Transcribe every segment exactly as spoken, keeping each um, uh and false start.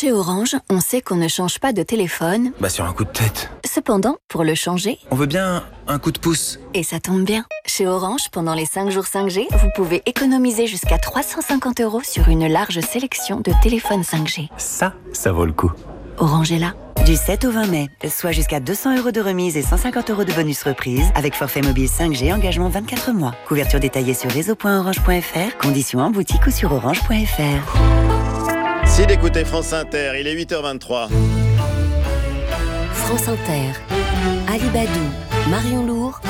Chez Orange, on sait qu'on ne change pas de téléphone. Bah sur un coup de tête. Cependant, pour le changer, on veut bien un coup de pouce. Et ça tombe bien. Chez Orange, pendant les cinq jours cinq G, vous pouvez économiser jusqu'à trois cent cinquante euros sur une large sélection de téléphones cinq G. Ça, ça vaut le coup. Orange est là. Du sept au vingt mai, soit jusqu'à deux cents euros de remise et cent cinquante euros de bonus reprise avec forfait mobile cinq G, engagement vingt-quatre mois. Couverture détaillée sur réseau point orange point f r, conditions en boutique ou sur orange point f r. Si d'écouter France Inter, il est huit heures vingt-trois. France Inter, Ali Badou, Marion Lourd,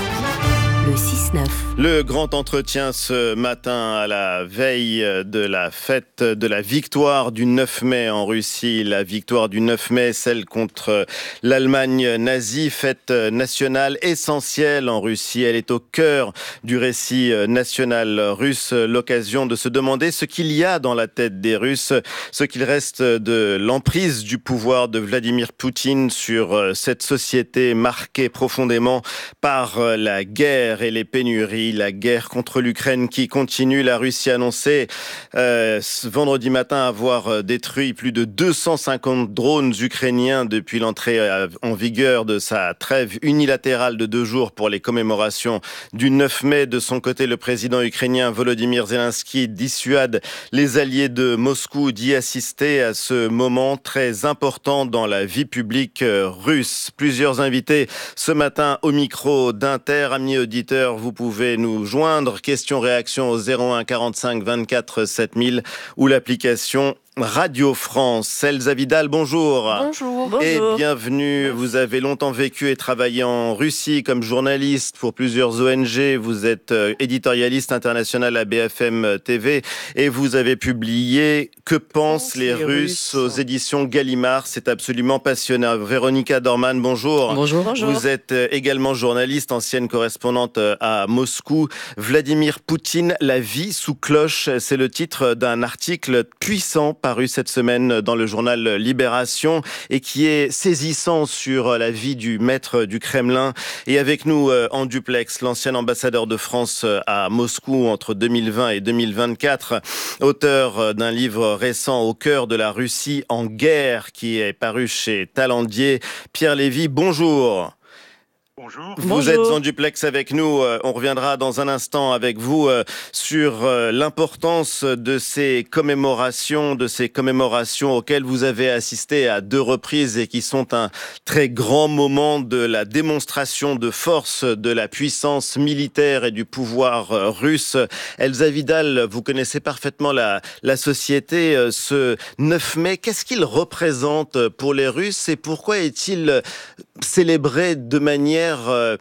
le six neuf. Le grand entretien ce matin à la veille de la fête de la victoire du neuf mai en Russie. La victoire du neuf mai, celle contre l'Allemagne nazie, fête nationale essentielle en Russie. Elle est au cœur du récit national russe. L'occasion de se demander ce qu'il y a dans la tête des Russes, ce qu'il reste de l'emprise du pouvoir de Vladimir Poutine sur cette société marquée profondément par la guerre et les pénuries, la guerre contre l'Ukraine qui continue. La Russie a annoncé euh, ce vendredi matin avoir détruit plus de deux cent cinquante drones ukrainiens depuis l'entrée en vigueur de sa trêve unilatérale de deux jours pour les commémorations du neuf mai. De son côté, le président ukrainien Volodymyr Zelensky dissuade les alliés de Moscou d'y assister à ce moment très important dans la vie publique russe. Plusieurs invités ce matin au micro d'Inter. Amis auditeurs, vous pouvez nous joindre. Question réaction au zéro un quarante-cinq vingt-quatre sept mille ou l'application Radio France. Elsa Vidal, bonjour. Bonjour. Et bonjour. bienvenue. Vous avez longtemps vécu et travaillé en Russie comme journaliste pour plusieurs O N G. Vous êtes éditorialiste international à B F M T V et vous avez publié « Que pensent les, les Russes » aux éditions Gallimard. C'est absolument passionnant. Véronica Dorman, bonjour. Bonjour. bonjour. Vous êtes également journaliste, ancienne correspondante à Moscou. Vladimir Poutine, la vie sous cloche, c'est le titre d'un article puissant paru cette semaine dans le journal Libération et qui est saisissant sur la vie du maître du Kremlin. Et avec nous en duplex, l'ancien ambassadeur de France à Moscou entre deux mille vingt et deux mille vingt-quatre, auteur d'un livre récent Au cœur de la Russie en guerre qui est paru chez Talandier. Pierre Lévy, bonjour. Bonjour. Vous Bonjour. êtes en duplex avec nous. On reviendra dans un instant avec vous sur l'importance de ces commémorations, de ces commémorations auxquelles vous avez assisté à deux reprises et qui sont un très grand moment de la démonstration de force de la puissance militaire et du pouvoir russe. Elsa Vidal, vous connaissez parfaitement la, la société. Ce neuf mai, qu'est-ce qu'il représente pour les Russes et pourquoi est-il célébré de manière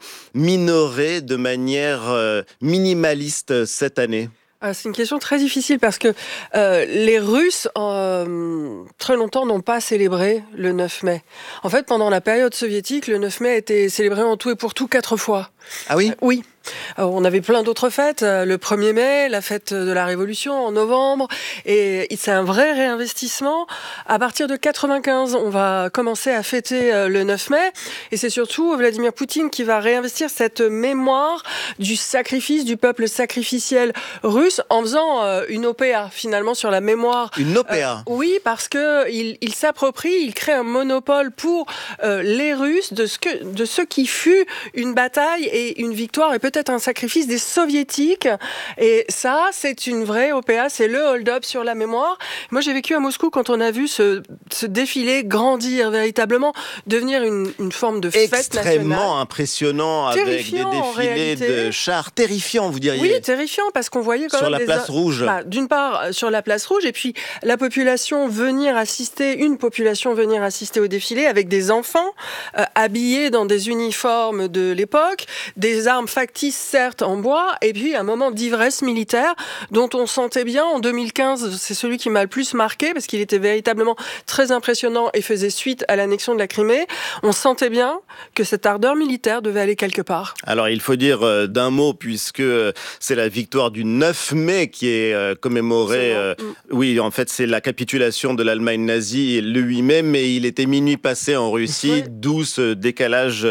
minorée, de manière minimaliste cette année? Ah, c'est une question très difficile parce que euh, les Russes, euh, très longtemps, n'ont pas célébré le neuf mai. En fait, pendant la période soviétique, le neuf mai a été célébré en tout et pour tout quatre fois. Ah oui? Euh, oui. Alors, on avait plein d'autres fêtes, le premier mai, la fête de la Révolution en novembre, et c'est un vrai réinvestissement. À partir de quatre-vingt-quinze, on va commencer à fêter le neuf mai, et c'est surtout Vladimir Poutine qui va réinvestir cette mémoire du sacrifice, du peuple sacrificiel russe, en faisant une O P A, finalement, sur la mémoire. Une O P A? euh, Oui, parce que il, il s'approprie, il crée un monopole pour euh, les Russes de ce, que, de ce qui fut une bataille et une victoire, et peut-être peut-être un sacrifice des soviétiques. Et ça, c'est une vraie O P A, c'est le hold-up sur la mémoire. Moi, j'ai vécu à Moscou quand on a vu ce, ce défilé grandir, véritablement devenir une, une forme de fête nationale. Extrêmement impressionnant, Terrifiant, avec des défilés de chars terrifiants, vous diriez. Oui, terrifiant, parce qu'on voyait quand sur même... la des... place rouge. Bah, d'une part, sur la place rouge, et puis la population venir assister, une population venir assister au défilé avec des enfants euh, habillés dans des uniformes de l'époque, des armes factices, certes en bois, et puis un moment d'ivresse militaire dont on sentait bien en deux mille quinze, c'est celui qui m'a le plus marqué parce qu'il était véritablement très impressionnant et faisait suite à l'annexion de la Crimée. On sentait bien que cette ardeur militaire devait aller quelque part. Alors il faut dire euh, d'un mot, puisque euh, c'est la victoire du neuf mai qui est euh, commémorée. Euh, mm. Oui, en fait c'est la capitulation de l'Allemagne nazie le huit mai, mais il était minuit passé en Russie, oui. D'où ce décalage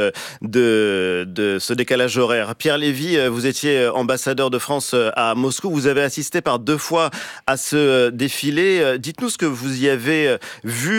de, de ce décalage horaire. Pierre Lévy, vous étiez ambassadeur de France à Moscou. Vous avez assisté par deux fois à ce défilé. Dites-nous ce que vous y avez vu.